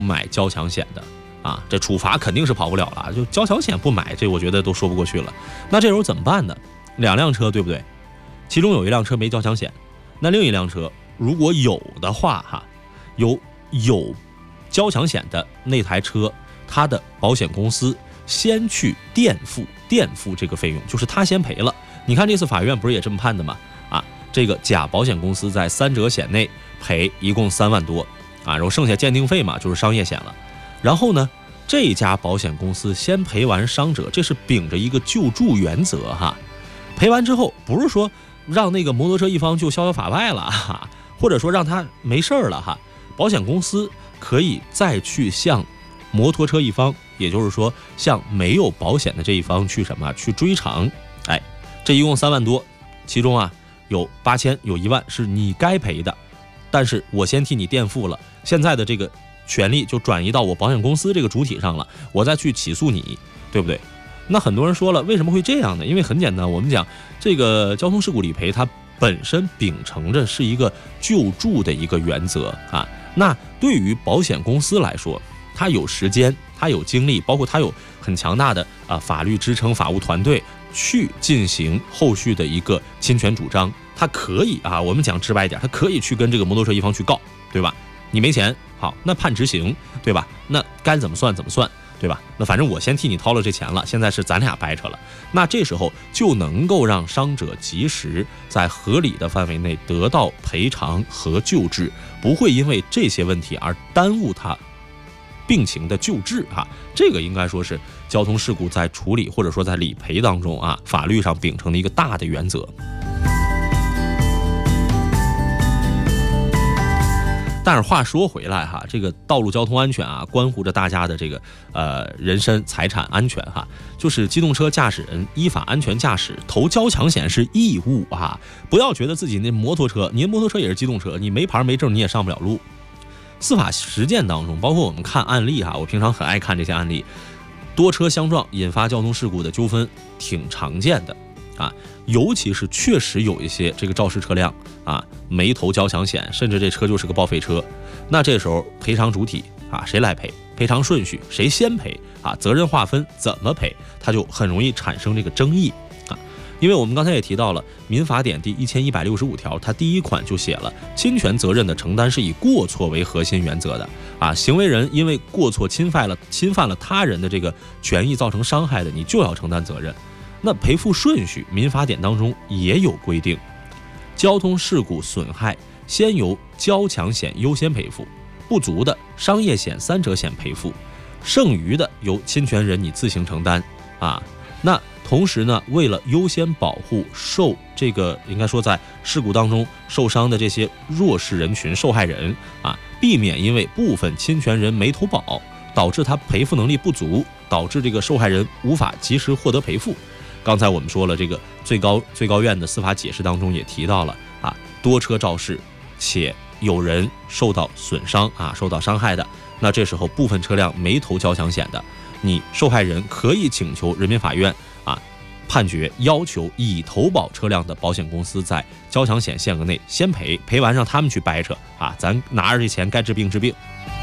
买交强险的啊，这处罚肯定是跑不了了，就交强险不买，这我觉得都说不过去了。那这时候怎么办呢？2辆车对不对？其中有1辆车没交强险，那另一辆车如果有的话哈，有交强险的那台车，它的保险公司先去垫付这个费用，就是他先赔了。你看这次法院不是也这么判的吗？啊，这个甲保险公司在3者险内赔一共3万多啊，然后剩下鉴定费嘛，就是商业险了。然后呢，这家保险公司先赔完伤者，这是秉着一个救助原则哈。赔完之后，不是说让那个摩托车一方就逍遥法外了哈，或者说让他没事了哈，保险公司可以再去向摩托车一方，也就是说向没有保险的这一方去什么？去追偿。哎，这一共3万多，其中啊有8000，有1万是你该赔的，但是我先替你垫付了，现在的这个权利就转移到我保险公司这个主体上了，我再去起诉你，对不对？那很多人说了，为什么会这样呢？因为很简单，我们讲这个交通事故理赔它本身秉承着是一个救助的一个原则啊。那对于保险公司来说，它有时间，它有精力，包括它有很强大的法律支撑、法务团队去进行后续的一个侵权主张，它可以啊，我们讲直白一点，它可以去跟这个摩托车一方去告，对吧？你没钱，好，那判执行，对吧？那该怎么算怎么算，对吧？那反正我先替你掏了这钱了，现在是咱俩掰扯了，那这时候就能够让伤者及时在合理的范围内得到赔偿和救治，不会因为这些问题而耽误他病情的救治哈。这个应该说是交通事故在处理或者说在理赔当中啊，法律上秉承的一个大的原则。但是话说回来哈，这个道路交通安全啊，关乎着大家的这个人身财产安全哈。就是机动车驾驶人依法安全驾驶，投交强险是义务啊！不要觉得自己那摩托车，你的摩托车也是机动车，你没牌没证你也上不了路。司法实践当中，包括我们看案例哈，我平常很爱看这些案例，多车相撞引发交通事故的纠纷挺常见的啊。尤其是确实有一些这个肇事车辆啊没投交强险，甚至这车就是个报废车，那这时候赔偿主体啊谁来赔？赔偿顺序谁先赔啊？责任划分怎么赔？它就很容易产生这个争议啊。因为我们刚才也提到了民法典第1165条，它第1款就写了，侵权责任的承担是以过错为核心原则的啊。行为人因为过错侵犯了他人的这个权益造成伤害的，你就要承担责任。那赔付顺序，民法典当中也有规定，交通事故损害先由交强险优先赔付，不足的商业险、3者险赔付，剩余的由侵权人你自行承担啊。那同时呢，为了优先保护受这个应该说在事故当中受伤的这些弱势人群、受害人啊，避免因为部分侵权人没投保，导致他赔付能力不足，导致这个受害人无法及时获得赔付。刚才我们说了，这个最高院的司法解释当中也提到了啊，多车肇事且有人受到损伤啊，受到伤害的，那这时候部分车辆没投交强险的，你受害人可以请求人民法院啊判决，要求已投保车辆的保险公司在交强险限额内先赔，赔完让他们去掰扯啊，咱拿着这钱该治病治病。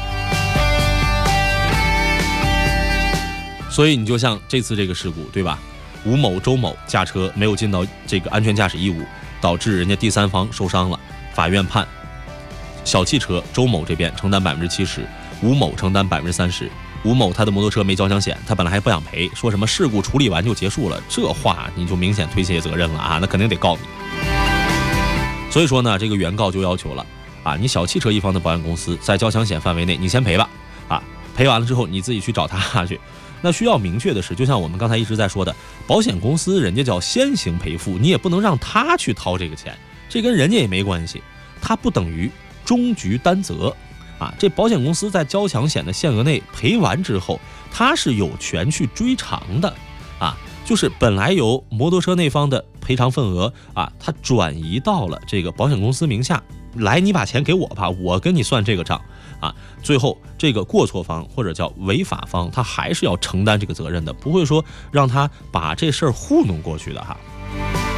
所以你就像这次这个事故，对吧？吴某、周某驾车没有尽到这个安全驾驶义务，导致人家第三方受伤了，法院判小汽车周某这边承担70%，吴某承担30%。吴某他的摩托车没交强险，他本来还不想赔，说什么事故处理完就结束了，这话你就明显推卸责任了啊，那肯定得告你。所以说呢，这个原告就要求了啊，你小汽车一方的保险公司在交强险范围内你先赔吧啊，赔完了之后你自己去找他去。那需要明确的是，就像我们刚才一直在说的，保险公司人家叫先行赔付，你也不能让他去掏这个钱，这跟人家也没关系，他不等于终局担责啊。这保险公司在交强险的限额内赔完之后，他是有权去追偿的啊，就是本来由摩托车那方的赔偿份额啊，它转移到了这个保险公司名下，来你把钱给我吧，我跟你算这个账啊。最后这个过错方或者叫违法方，他还是要承担这个责任的，不会说让他把这事儿糊弄过去的哈。